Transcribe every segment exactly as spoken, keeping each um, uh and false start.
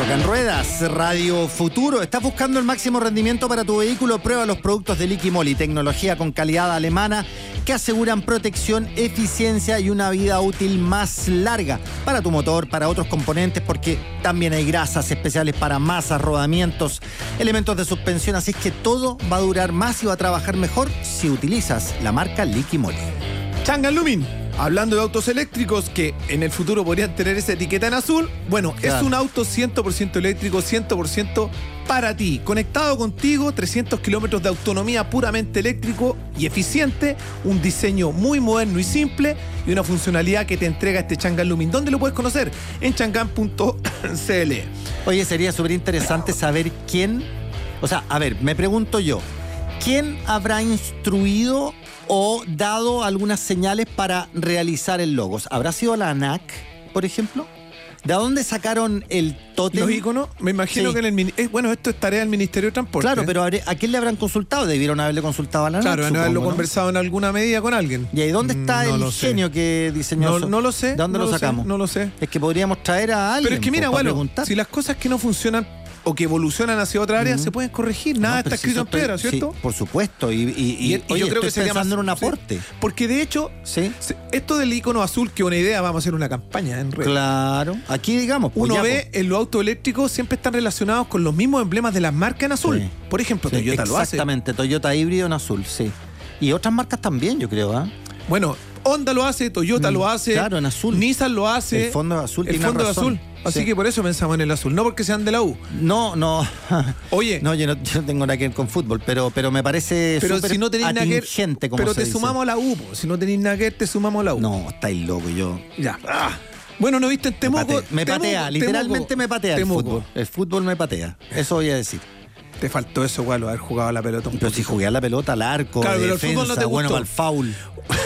Rock en Ruedas, Radio Futuro. ¿Estás buscando el máximo rendimiento para tu vehículo? Prueba los productos de Liqui Moly, tecnología con calidad alemana que aseguran protección, eficiencia y una vida útil más larga para tu motor, para otros componentes, porque también hay grasas especiales para masas, rodamientos, elementos de suspensión, así que todo va a durar más y va a trabajar mejor si utilizas la marca Liqui Moly. Changan Lumin, hablando de autos eléctricos que en el futuro podrían tener esa etiqueta en azul, bueno, claro. Es un auto cien por ciento eléctrico, cien por ciento para ti, conectado contigo, trescientos kilómetros de autonomía puramente eléctrico y eficiente, un diseño muy moderno y simple y una funcionalidad que te entrega este Changan Lumin. ¿Dónde lo puedes conocer? En changan punto c l. Oye, sería súper interesante saber quién, o sea, a ver, me pregunto yo, ¿quién habrá instruido o dado algunas señales para realizar el logo? ¿Habrá sido la ANAC, por ejemplo? ¿De dónde sacaron el tótem? Los iconos, me imagino sí. que en el... Eh, bueno, esto es tarea del Ministerio de Transporte. Claro, pero ¿a quién le habrán consultado? Debieron haberle consultado a la ANAC. Claro, debieron haberlo ¿no? conversado en alguna medida con alguien. ¿Y ahí dónde está no el genio sé. que diseñó no, eso? No lo sé. ¿De dónde no lo lo sacamos? Sé, no lo sé. Es que podríamos traer a alguien. Pero es que mira, bueno, preguntar. Si las cosas que no funcionan o que evolucionan hacia otra área, uh-huh. se pueden corregir. Nada no, está escrito en piedra, ¿cierto? Sí, por supuesto. Y, y, y, y, y oye, yo creo que estoy sería pensando más, en un aporte. Sí, porque de hecho, ¿sí? esto del icono azul, que una idea, vamos a hacer una campaña en red. Claro. Aquí, digamos. Pues Uno ya, ve pues. en los autos eléctricos siempre están relacionados con los mismos emblemas de las marcas en azul. Sí. Por ejemplo, sí, Toyota lo hace. Exactamente, Toyota híbrido en azul, sí. Y otras marcas también, yo creo, ¿ah? ¿eh? Bueno, Honda lo hace, Toyota mm, lo hace. Claro, en azul. Nissan lo hace. El fondo es azul. El fondo es azul. Así sí. que por eso pensamos en el azul, no porque sean de la U. No, no. Oye. No, yo no, yo no tengo nada que ver con fútbol, pero, pero me parece pero súper si no tenés atingente, como Pero se te dice. sumamos a la U, po. Si no tenés nada que ver, te sumamos a la U. No, estáis loco, yo. Ya. Ah. Bueno, ¿no viste en Temuco? Me patea, me Temuco, patea Temuco, literalmente me patea Temuco. el fútbol. El fútbol me patea, eso voy a decir. Te faltó eso, Gualo, haber jugado a la pelota un Pero poquito. si jugué a la pelota, al arco, claro, de pero defensa, el fútbol no te bueno gustó. para el foul.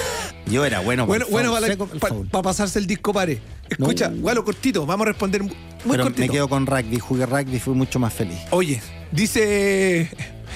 Yo era bueno para bueno, el bueno, foul. para pa, pa pasarse el disco pare. Escucha, no. Gualo, cortito, vamos a responder muy pero cortito. Me quedo con rugby, jugué rugby y fui mucho más feliz. Oye, dice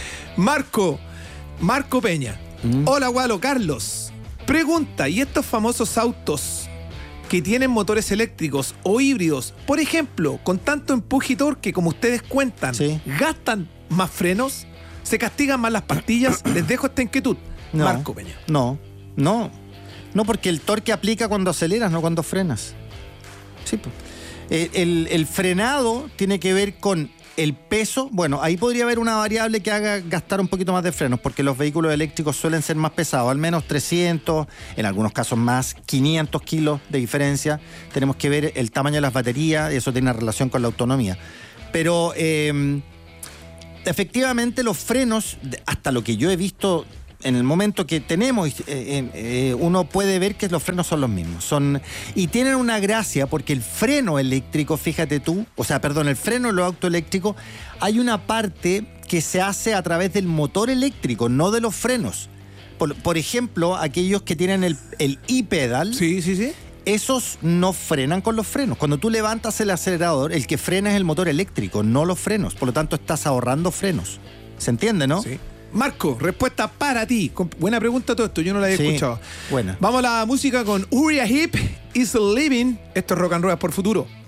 Marco, Marco Peña. ¿Mm? Hola, Gualo, Carlos. Pregunta, ¿y estos famosos autos que tienen motores eléctricos o híbridos, por ejemplo, con tanto empuje y torque como ustedes cuentan, sí. gastan más frenos? ¿Se castigan más las pastillas? Les dejo esta inquietud. No, Marco Peña. No, no. No, porque el torque aplica cuando aceleras, no cuando frenas. Sí, pues. El, el, el frenado tiene que ver con el peso. Bueno, ahí podría haber una variable que haga gastar un poquito más de frenos, porque los vehículos eléctricos suelen ser más pesados, al menos trescientos, en algunos casos más, quinientos kilos de diferencia. Tenemos que ver el tamaño de las baterías, y eso tiene una relación con la autonomía. Pero eh, efectivamente los frenos, hasta lo que yo he visto en el momento que tenemos, eh, eh, uno puede ver que los frenos son los mismos. Son, y tienen una gracia porque el freno eléctrico, fíjate tú, o sea, perdón, el freno de los autos eléctricos, hay una parte que se hace a través del motor eléctrico, no de los frenos. Por, por ejemplo, aquellos que tienen el, el e-pedal. Sí, sí, sí. Esos no frenan con los frenos. Cuando tú levantas el acelerador, el que frena es el motor eléctrico, no los frenos. Por lo tanto, estás ahorrando frenos. ¿Se entiende, no? Sí. Marco, respuesta para ti. Buena pregunta todo esto, yo no la había sí, escuchado. Buena. Vamos a la música con Uriah Heep, Is Living. Esto es Rock and Roll por Futuro.